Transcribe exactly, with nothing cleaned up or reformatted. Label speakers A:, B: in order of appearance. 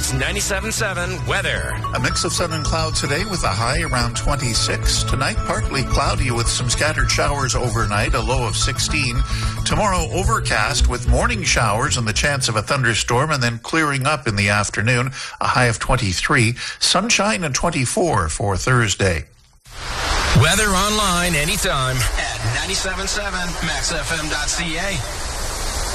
A: News ninety-seven point seven weather.
B: A mix of sun and clouds today with a high around twenty-six. Tonight, partly cloudy with some scattered showers overnight, a low of sixteen. Tomorrow, overcast with morning showers and the chance of a thunderstorm, and then clearing up in the afternoon, a high of twenty-three. Sunshine and twenty-four for Thursday.
A: Weather online anytime at ninety-seven point seven max f m dot c a.